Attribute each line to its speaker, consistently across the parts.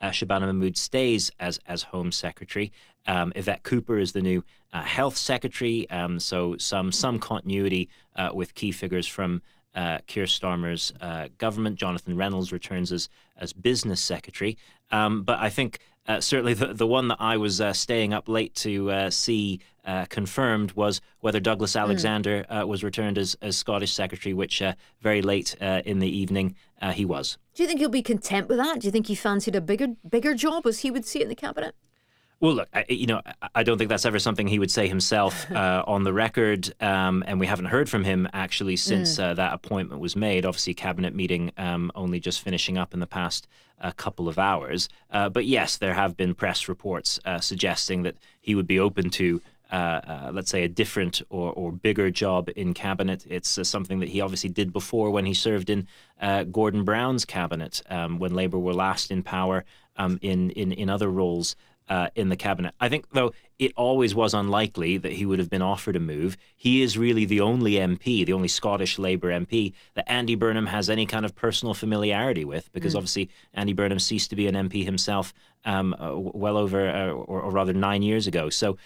Speaker 1: Shabana Mahmood stays as Home Secretary. Yvette Cooper is the new Health Secretary. So some continuity with key figures from Keir Starmer's government. Jonathan Reynolds returns as Business Secretary. But I think certainly the one that I was staying up late to see confirmed was whether Douglas Alexander was returned as Scottish Secretary, which very late in the evening he was.
Speaker 2: Do you think he'll be content with that? Do you think he fancied a bigger job, as he would see it in the cabinet?
Speaker 1: Well, look, I don't think that's ever something he would say himself on the record, and we haven't heard from him actually since that appointment was made. Obviously, cabinet meeting only just finishing up in the past couple of hours. But yes, there have been press reports suggesting that he would be open to, let's say, a different or bigger job in cabinet. It's something that he obviously did before when he served in Gordon Brown's cabinet when Labour were last in power in other roles. In the cabinet. I think, though, it always was unlikely that he would have been offered a move. He is really the only MP, the only Scottish Labour MP that Andy Burnham has any kind of personal familiarity with, because obviously Andy Burnham ceased to be an MP himself well over, or rather 9 years ago. So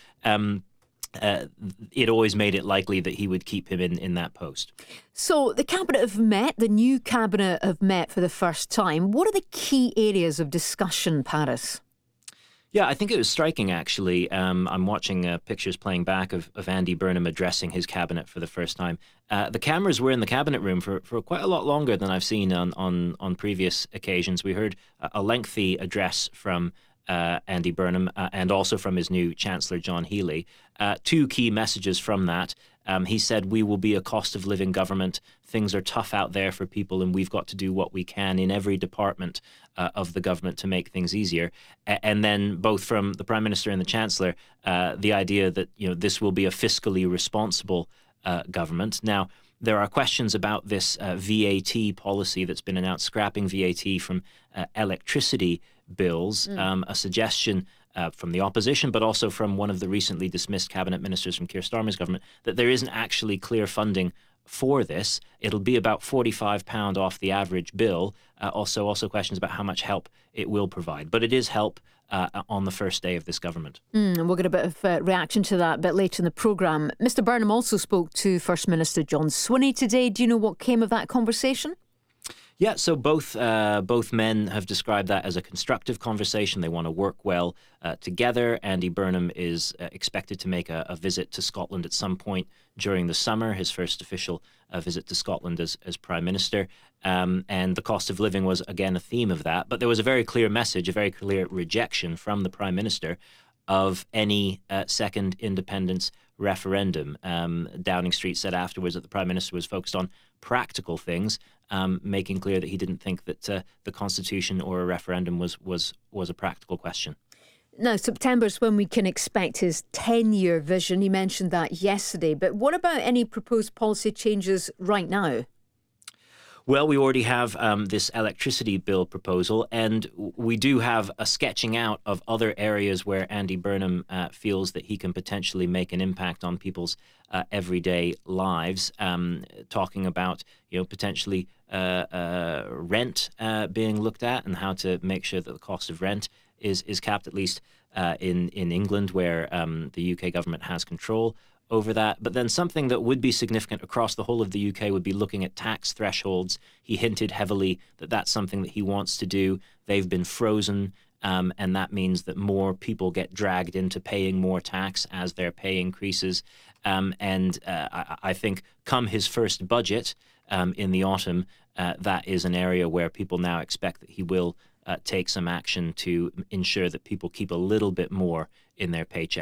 Speaker 1: it always made it likely that he would keep him in that post.
Speaker 2: So the cabinet have met, the new cabinet have met for the first time. What are the key areas of discussion, Paris?
Speaker 1: Yeah, I think it was striking, actually. I'm watching pictures playing back of Andy Burnham addressing his cabinet for the first time. The cameras were in the cabinet room for quite a lot longer than I've seen on previous occasions. We heard a lengthy address from Andy Burnham and also from his new Chancellor, John Healey. Two key messages from that. He said, we will be a cost of living government. Things are tough out there for people, and we've got to do what we can in every department of the government to make things easier. And then both from the Prime Minister and the Chancellor, the idea that this will be a fiscally responsible government. Now, there are questions about this VAT policy that's been announced, scrapping VAT from electricity bills, a suggestion from the opposition, but also from one of the recently dismissed cabinet ministers from Keir Starmer's government, that there isn't actually clear funding for this. It'll be about £45 off the average bill. Also questions about how much help it will provide. But it is help on the first day of this government.
Speaker 2: And we'll get a bit of reaction to that a bit later in the programme. Mr Burnham also spoke to First Minister John Swinney today. Do you know what came of that conversation?
Speaker 1: Yeah, so both men have described that as a constructive conversation. They want to work well together. Andy Burnham is expected to make a visit to Scotland at some point during the summer, his first official visit to Scotland as Prime Minister. And the cost of living was, again, a theme of that. But there was a very clear message, a very clear rejection from the Prime Minister of any second independence referendum. Downing Street said afterwards that the Prime Minister was focused on practical things, making clear that he didn't think that the Constitution or a referendum was a practical question.
Speaker 2: Now, September's when we can expect his 10-year vision. He mentioned that yesterday. But what about any proposed policy changes right now?
Speaker 1: Well, we already have this electricity bill proposal, and we do have a sketching out of other areas where Andy Burnham feels that he can potentially make an impact on people's everyday lives, talking about potentially rent being looked at and how to make sure that the cost of rent is capped, at least in England, where the UK government has control over that. But then something that would be significant across the whole of the UK would be looking at tax thresholds. He hinted heavily that that's something that he wants to do. They've been frozen, and that means that more people get dragged into paying more tax as their pay increases. I think come his first budget in the autumn, that is an area where people now expect that he will take some action to ensure that people keep a little bit more in their paycheck.